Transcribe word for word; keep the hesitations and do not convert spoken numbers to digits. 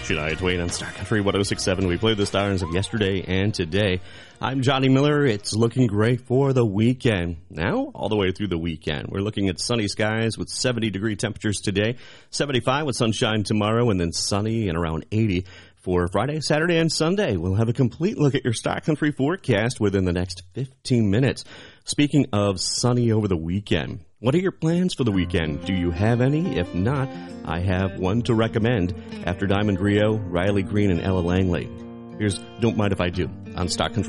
Shania Twain on Star Country one oh six point seven. We played the stars of yesterday and today. I'm Johnny Miller. It's looking great for the weekend. Now, all the way through the weekend. We're looking at sunny skies with seventy degree temperatures today, seventy-five with sunshine tomorrow, and then sunny and around eighty for Friday, Saturday, and Sunday. We'll have a complete look at your Star Country forecast within the next fifteen minutes. Speaking of sunny over the weekend, what are your plans for the weekend? Do you have any? If not, I have one to recommend. After Diamond Rio, Riley Green, and Ella Langley. Here's Don't Mind If I Do on Star Country.